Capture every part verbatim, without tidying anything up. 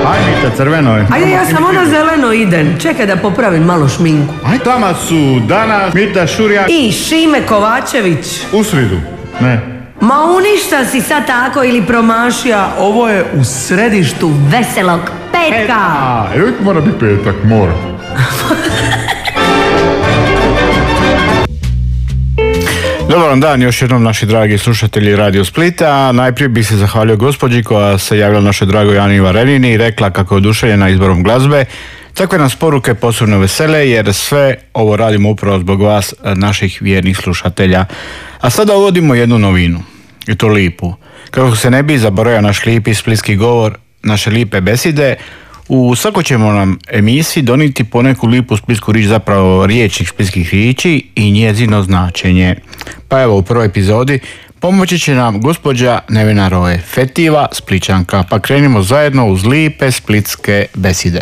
Aj Mita, crveno je. Ajde, ja sam ono zeleno idem. Čekaj da popravim malo šminku. Aj, tamo su danas Mita Šurjak I Šime Kovačević. u sridu. Ne. Ma uništa si sad tako ili promašija. Ovo je u središtu veselog petka. A, uvijek mora biti petak, mora. Dobar dan još jednom naši dragi slušatelji Radio Splita. Najprije bih se zahvalio gospođi koja se javila našoj dragoj Ani Varenini i rekla kako je oduševljena izborom glazbe. Takve nas poruke posebno vesele jer sve ovo radimo upravo zbog vas, naših vjernih slušatelja. A sada uvodimo jednu novinu, i to lipu. Kako se ne bi zaboravio naš lipi splitski govor, naše lipe beside, u svakoj ćemo nam emisiji donijeti poneku lipu splitsku riječ, zapravo riječnik splitskih riječi i njezino značenje. Pa evo, u prvoj epizodi pomoći će nam gospođa Nevena Roje, fetiva Splićanka, pa krenimo zajedno uz lipe splitske beside.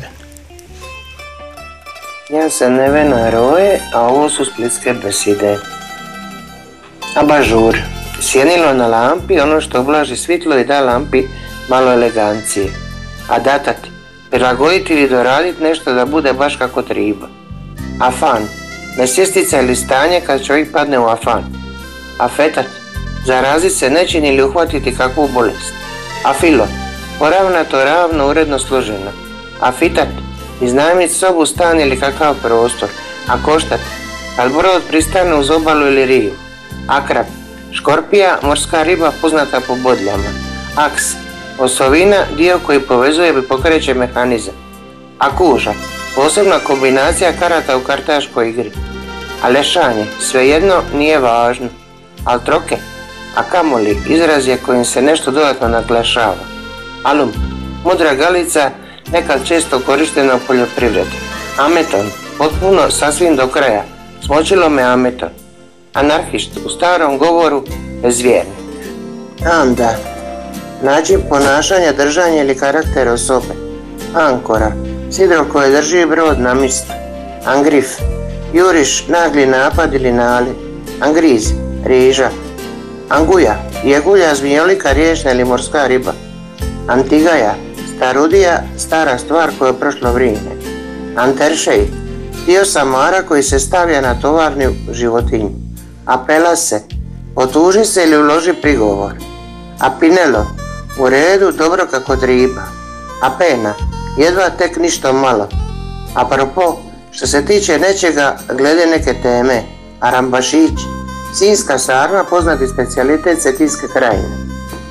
Ja sam Nevena Roje, a ovo su splitske beside. Abažur, sjenilo na lampi, ono što oblaži svitlo i da lampi malo elegancije. A datat, prilagoditi ili doraditi nešto da bude baš kako treba. Afan, nesjestica ili stanje kad čovjek padne u afan. Afetat, zaraziti se nečin ili uhvatiti kakvu bolest. Afilo, poravnato, ravno, uredno složeno. Afitat, iznajmiti sobu, stan ili kakav prostor. A koštat, kad brod pristane uz obalu ili rivu. Akrab, škorpija, morska riba poznata po bodljama. Aks, osovina, dio koji povezuje i pokreće mehanizam. Akuža, posebna kombinacija karata u kartaškoj igri. Alešanje, svejedno nije važno. Altroke, a kamoli, izraz je kojim se nešto dodatno naglašava. Alum, mudra galica, nekad često korištena u poljoprivredi. Ameton, potpuno sasvim do kraja, smočilo me ameton. Anarhist, u starom govoru, bezvjernik. Anda, način ponašanja, držanja ili karakter osobe. Ankora, sidro koje drži brod na mjestu. Angrif, juriš, nagli napad ili naliv. Angriz, riža. Anguja, jegulja, zmijolika, riječna ili morska riba. Antigaja, starudija, stara stvar koja je prošlo vrijeme. Anteršej, dio samara koji se stavlja na tovarnu životinju. Apelase, potuži se ili uloži prigovor. Apinelo, u redu, dobro kako treba. Apena, jedva tek ništo malo. Apropo, što se tiče nečega glede neke teme, arambašić, sinjska sarma, poznati specijalitet Cetinske krajine.